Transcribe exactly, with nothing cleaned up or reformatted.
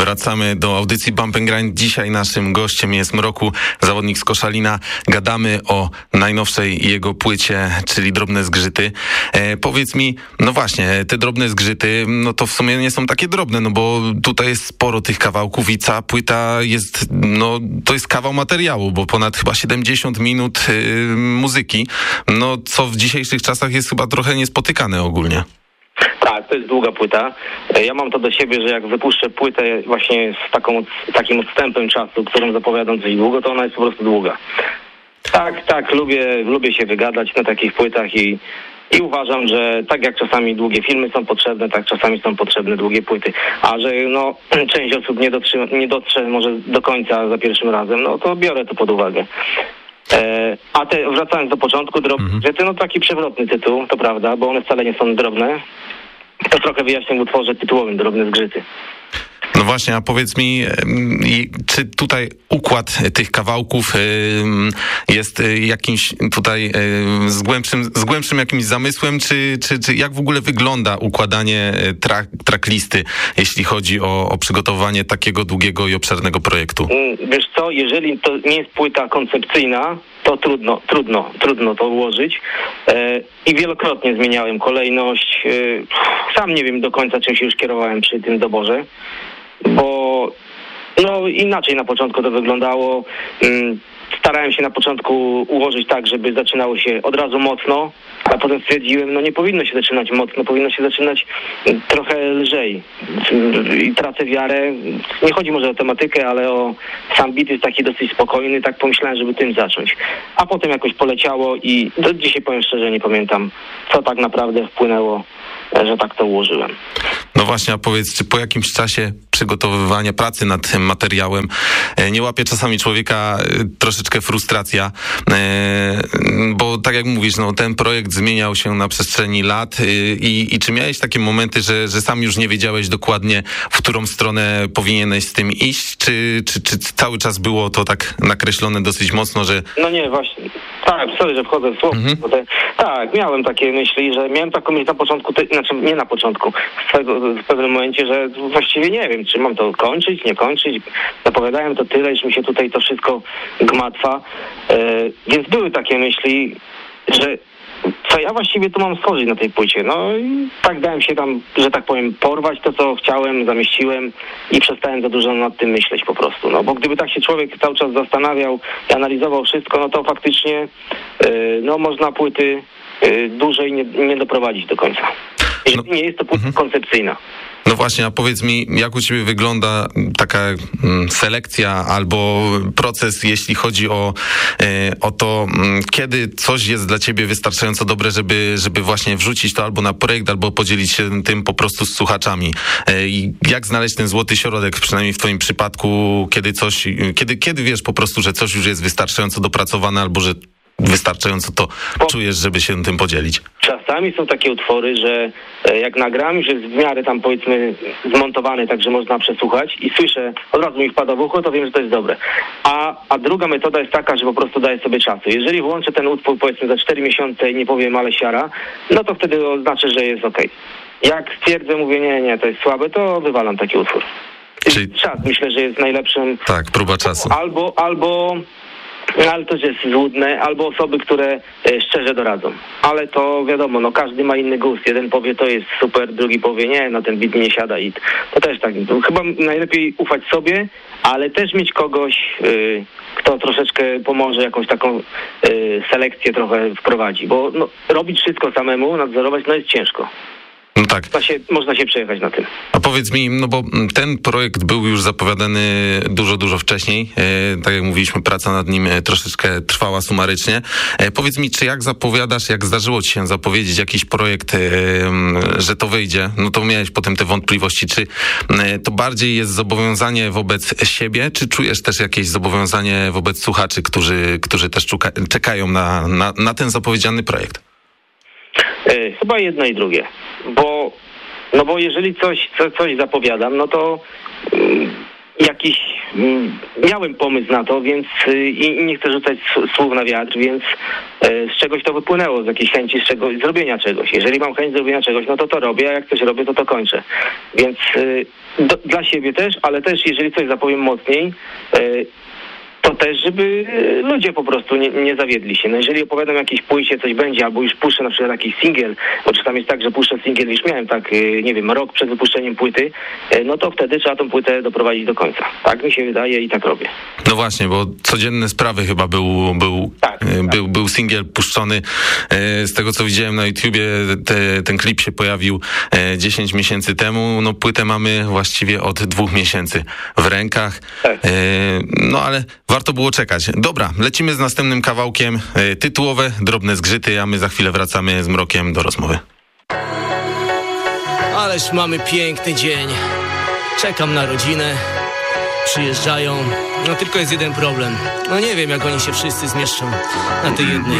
Wracamy do audycji Bump and Grind. Dzisiaj naszym gościem jest Mroku, zawodnik z Koszalina. Gadamy o najnowszej jego płycie, czyli Drobne Zgrzyty. E, powiedz mi, no właśnie, te drobne zgrzyty, no to w sumie nie są takie drobne, no bo tutaj jest sporo tych kawałków i cała płyta jest, no to jest kawał materiału, bo ponad chyba siedemdziesiąt minut y, muzyki, no co w dzisiejszych czasach jest chyba trochę niespotykane ogólnie. Tak, to jest długa płyta. Ja mam to do siebie, że jak wypuszczę płytę właśnie z taką, takim odstępem czasu, którym zapowiadam coś długo, to ona jest po prostu długa. Tak, tak, lubię, lubię się wygadać na takich płytach i, i uważam, że tak jak czasami długie filmy są potrzebne, tak czasami są potrzebne długie płyty. A że no, część osób nie dotrze, nie dotrze może do końca za pierwszym razem, no to biorę to pod uwagę. E, a te, wracając do początku, drobne zgrzyty, no taki przewrotny tytuł, to prawda, bo one wcale nie są drobne. To trochę wyjaśnię w utworze tytułowym Drobne Zgrzyty. No właśnie, a powiedz mi, czy tutaj układ tych kawałków jest jakimś tutaj z głębszym, z głębszym jakimś zamysłem, czy, czy, czy jak w ogóle wygląda układanie track, tracklisty, jeśli chodzi o, o przygotowanie takiego długiego i obszernego projektu? Wiesz co, jeżeli to nie jest płyta koncepcyjna, to trudno, trudno, trudno to ułożyć. E, I wielokrotnie zmieniałem kolejność. E, sam nie wiem do końca, czym się już kierowałem przy tym doborze, bo no inaczej na początku to wyglądało. Mm, starałem się na początku ułożyć tak, żeby zaczynało się od razu mocno, a potem stwierdziłem, no nie powinno się zaczynać mocno, powinno się zaczynać trochę lżej. I tracę wiarę. Nie chodzi może o tematykę, ale o sam beat jest taki dosyć spokojny, tak pomyślałem, żeby tym zacząć. A potem jakoś poleciało i do dzisiaj powiem szczerze, nie pamiętam, co tak naprawdę wpłynęło, że tak to ułożyłem. No właśnie, a powiedz, czy po jakimś czasie przygotowywania pracy nad tym materiałem nie łapie czasami człowieka troszeczkę frustracja, bo tak jak mówisz, no ten projekt zmieniał się na przestrzeni lat i, i czy miałeś takie momenty, że, że sam już nie wiedziałeś dokładnie, w którą stronę powinieneś z tym iść, czy, czy, czy cały czas było to tak nakreślone dosyć mocno, że... No nie, właśnie. Tak, sorry, że wchodzę w słowo. Mhm. Te, tak, miałem takie myśli, że miałem taką myśl na początku, te, znaczy nie na początku, w, swego, w pewnym momencie, że właściwie nie wiem, czy mam to kończyć, nie kończyć. Zapowiadałem to tyle, iż mi się tutaj to wszystko gmatwa. E, więc były takie myśli, że co ja właściwie tu mam stworzyć na tej płycie. No i tak dałem się tam, że tak powiem, porwać to, co chciałem, zamieściłem i przestałem za dużo nad tym myśleć po prostu. No bo gdyby tak się człowiek cały czas zastanawiał i analizował wszystko, no to faktycznie yy, no można płyty yy, dłużej nie, nie doprowadzić do końca. Jeżeli nie jest to płyta koncepcyjna. No właśnie, a powiedz mi, jak u ciebie wygląda taka mm, selekcja albo proces, jeśli chodzi o, e, o to, m, kiedy coś jest dla ciebie wystarczająco dobre, żeby, żeby właśnie wrzucić to albo na projekt, albo podzielić się tym po prostu z słuchaczami. E, I jak znaleźć ten złoty środek, przynajmniej w twoim przypadku, kiedy coś, kiedy, kiedy wiesz po prostu, że coś już jest wystarczająco dopracowane, albo że wystarczająco to czujesz, żeby się tym podzielić? Czasami są takie utwory, że jak nagram, już jest w miarę tam powiedzmy zmontowany, tak że można przesłuchać i słyszę, od razu mi wpada w ucho, to wiem, że to jest dobre. A, a druga metoda jest taka, że po prostu daję sobie czasu. Jeżeli włączę ten utwór powiedzmy za cztery miesiące i nie powiem ale siara, no to wtedy oznacza, że jest okej. Okay. Jak stwierdzę, mówię nie, nie, to jest słabe, to wywalam taki utwór. Czyli... Czas myślę, że jest najlepszym... Tak, próba czasu. Albo, albo... No, ale to jest złudne, albo osoby, które e, szczerze doradzą. Ale to wiadomo, no każdy ma inny gust. Jeden powie, to jest super, drugi powie, nie, no ten beat mi nie siada i to też tak. To chyba najlepiej ufać sobie, ale też mieć kogoś, y, kto troszeczkę pomoże, jakąś taką y, selekcję trochę wprowadzi. Bo no, robić wszystko samemu, nadzorować, no jest ciężko. No tak. Można się, można się przejechać na tym. A powiedz mi, no bo ten projekt był już zapowiadany dużo, dużo wcześniej. E, tak jak mówiliśmy, praca nad nim troszeczkę trwała sumarycznie. E, powiedz mi, czy jak zapowiadasz, jak zdarzyło ci się zapowiedzieć jakiś projekt, e, że to wyjdzie, no to miałeś potem te wątpliwości, czy e, to bardziej jest zobowiązanie wobec siebie, czy czujesz też jakieś zobowiązanie wobec słuchaczy, którzy, którzy też czuka, czekają na, na, na ten zapowiedziany projekt? E, chyba jedno i drugie. Bo, no bo jeżeli coś, co, coś zapowiadam, no to jakiś, mm, miałem pomysł na to, więc y, i nie chcę rzucać s- słów na wiatr, więc y, z czegoś to wypłynęło, z jakiejś chęci z czegoś, zrobienia czegoś. Jeżeli mam chęć zrobienia czegoś, no to to robię, a jak coś robię, to to kończę. Więc y, do, dla siebie też, ale też jeżeli coś zapowiem mocniej, y, to też, żeby ludzie po prostu nie, nie zawiedli się. No jeżeli opowiadam jakieś płycie, coś będzie, albo już puszczę na przykład jakiś singiel, bo czasami jest tak, że puszczę singiel, już miałem tak, nie wiem, rok przed wypuszczeniem płyty, no to wtedy trzeba tą płytę doprowadzić do końca. Tak mi się wydaje i tak robię. No właśnie, bo Codzienne Sprawy chyba był był, Tak, był, tak. był singiel puszczony. Z tego, co widziałem na YouTubie, te, ten klip się pojawił dziesięć miesięcy temu. No płytę mamy właściwie od dwóch miesięcy w rękach. Tak. No ale warto było czekać. Dobra, lecimy z następnym kawałkiem. Tytułowe, Drobne zgrzyty, a my za chwilę wracamy z Mrokiem do rozmowy. Ależ mamy piękny dzień. Czekam na rodzinę. Przyjeżdżają. No tylko jest jeden problem. No nie wiem, jak oni się wszyscy zmieszczą na tej jednej